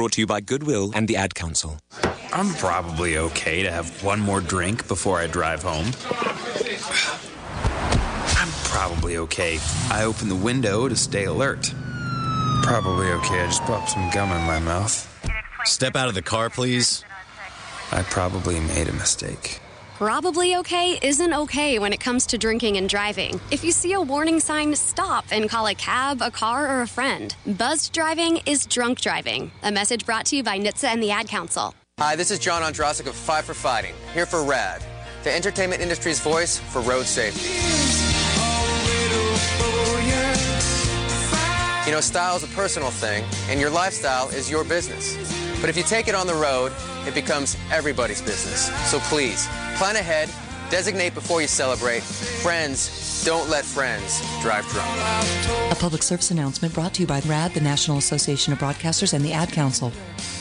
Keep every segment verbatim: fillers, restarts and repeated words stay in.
Brought to you by Goodwill and the Ad Council. I'm probably okay to have one more drink before I drive home. I'm probably okay. I open the window to stay alert. Probably okay. I just popped some gum in my mouth. Step out of the car, please. I probably made a mistake. Probably okay isn't okay when it comes to drinking and driving. If you see a warning sign, stop and call a cab, a car, or a friend. Buzzed driving is drunk driving. A message brought to you by N H T S A and the Ad Council. Hi, this is John Ondrasik of Five for Fighting, here for RAD, the entertainment industry's voice for road safety. You know, style is a personal thing, and your lifestyle is your business. But if you take it on the road, it becomes everybody's business. So please, plan ahead, designate before you celebrate. Friends, don't let friends drive drunk. A public service announcement brought to you by RAD, the National Association of Broadcasters, and the Ad Council.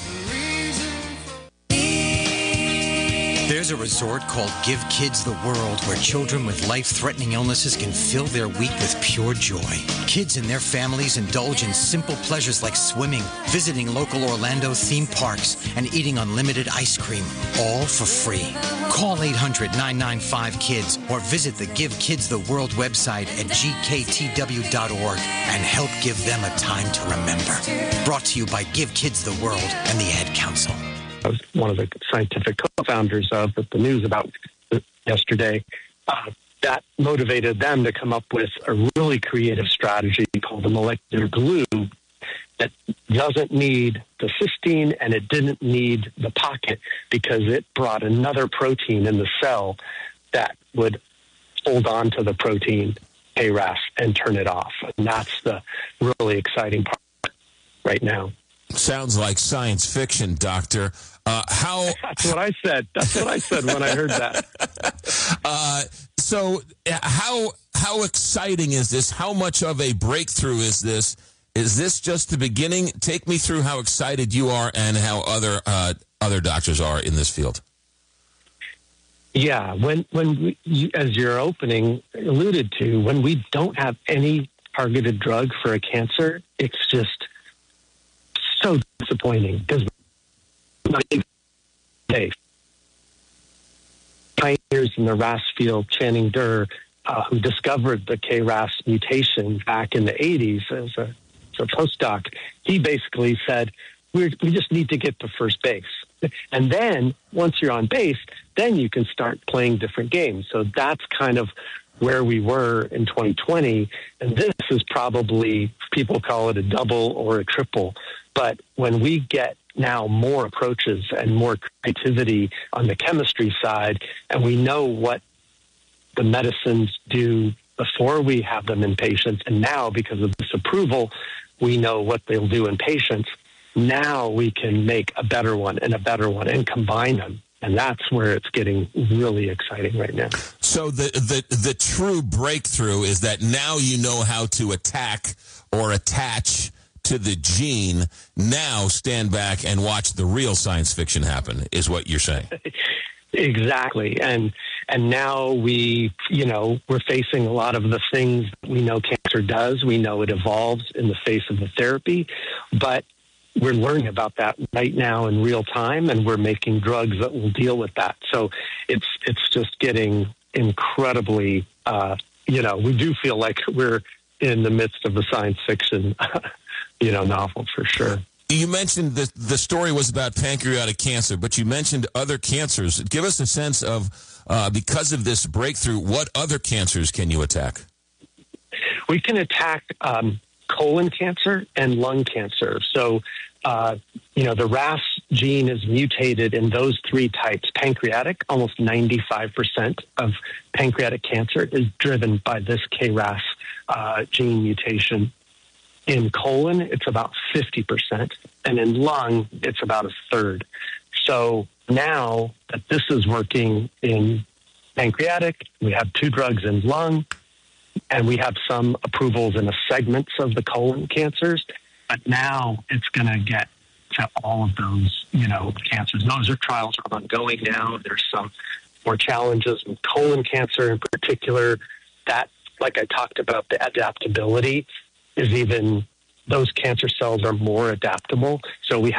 There's a resort called Give Kids the World where children with life-threatening illnesses can fill their week with pure joy. Kids and their families indulge in simple pleasures like swimming, visiting local Orlando theme parks, and eating unlimited ice cream, all for free. Call eight hundred, nine nine five, KIDS or visit the Give Kids the World website at g k t w dot org and help give them a time to remember. Brought to you by Give Kids the World and the Ad Council. I was one of the scientific co-founders of the news about yesterday. Uh, that motivated them to come up with a really creative strategy called the molecular glue that doesn't need the cysteine and it didn't need the pocket because it brought another protein in the cell that would hold on to the protein K R A S and turn it off. And that's the really exciting part right now. Sounds like science fiction, Doctor. Uh, how? That's what I said. That's what I said when I heard that. Uh, so, how how exciting is this? How much of a breakthrough is this? Is this just the beginning? Take me through how excited you are and how other uh, other doctors are in this field. Yeah, when when we, you, as your opening alluded to, when we don't have any targeted drug for a cancer, it's just so disappointing because not even safe. Pioneers in the R A S field, Channing Durr, uh, who discovered the K R A S mutation back in the eighties as a, as a postdoc, he basically said, We're, we just need to get to first base. And then once you're on base, then you can start playing different games. So that's kind of where we were in twenty twenty. And this is probably, people call it a double or a triple. But when we get now more approaches and more creativity on the chemistry side, and we know what the medicines do before we have them in patients, and now because of this approval, we know what they'll do in patients. Now we can make a better one and a better one and combine them. And that's where it's getting really exciting right now. So the, the, the true breakthrough is that now you know how to attack or attach to the gene. Now stand back and watch the real science fiction happen, is what you're saying. Exactly. And and now we, you know, we're facing a lot of the things we know cancer does. We know it evolves in the face of the therapy, but we're learning about that right now in real time, and we're making drugs that will deal with that. So it's it's just getting incredibly, uh, you know, we do feel like we're in the midst of a science fiction, you know, novel for sure. You mentioned that the story was about pancreatic cancer, but you mentioned other cancers. Give us a sense of, uh, because of this breakthrough, what other cancers can you attack? We can attack um, colon cancer and lung cancer. So, uh, you know, the R A S gene is mutated in those three types. Pancreatic, almost ninety-five percent of pancreatic cancer is driven by this K R A S uh, gene mutation. In colon, it's about fifty percent, and in lung, it's about a third. So now that this is working in pancreatic, we have two drugs in lung, and we have some approvals in the segments of the colon cancers. But now it's going to get to all of those, you know, cancers. Those are trials are ongoing now. There's some more challenges with colon cancer in particular. That, like I talked about, the adaptability is even, those cancer cells are more adaptable. So we have